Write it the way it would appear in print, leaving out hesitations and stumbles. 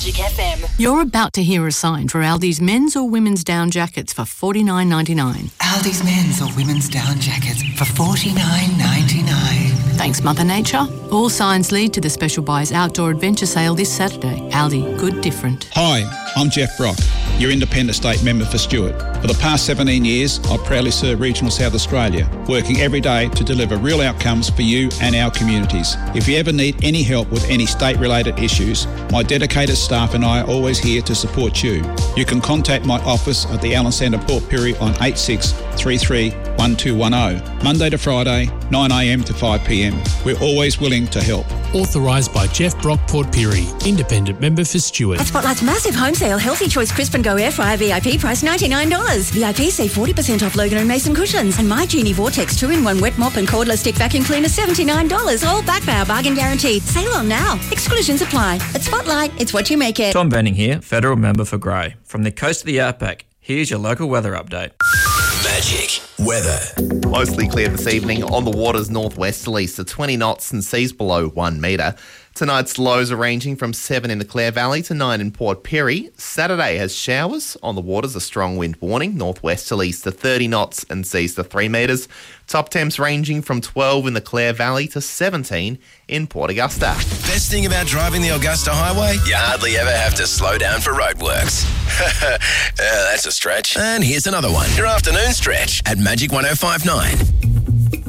Magic FM. You're about to hear a sign for Aldi's men's or women's down jackets for $49.99. Aldi's men's or women's down jackets for $49.99. Thanks, Mother Nature. All signs lead to the Special Buys Outdoor Adventure Sale this Saturday. Aldi, good different. Hi, I'm Jeff Brock, your Independent State Member for Stewart. For the past 17 years, I've proudly served Regional South Australia, working every day to deliver real outcomes for you and our communities. If you ever need any help with any state-related issues, my dedicated staff and I are always here to support you. You can contact my office at the Allen Centre Port Pirie on 8633 1210, Monday to Friday, 9am to 5pm. We're always willing to help. Authorised by Jeff Brock, Port Pirie, Independent Member for Stewart. At Spotlight's massive home sale, Healthy Choice Crisp and Go Air Fryer VIP price $99. VIP save 40% off Logan and Mason cushions. And My Genie Vortex 2-in-1 wet mop and cordless stick vacuum cleaner $79. All backed by our bargain guarantee. Sale on now. Exclusions apply. At Spotlight, it's what you make it. Tom Benning here, Federal Member for Grey. From the coast of the Outback, here's your local weather update. Magic weather. Mostly clear this evening on the waters northwesterlies to 20 knots and seas below 1 metre. Tonight's lows are ranging from 7 in the Clare Valley to 9 in Port Pirie. Saturday has showers. On the waters, a strong wind warning. Northwesterlies to 30 knots and seas to 3 metres. Top temps ranging from 12 in the Clare Valley to 17 in Port Augusta. Best thing about driving the Augusta Highway? You hardly ever have to slow down for roadworks. That's a stretch. And here's another one. Your afternoon stretch at Magic 105.9.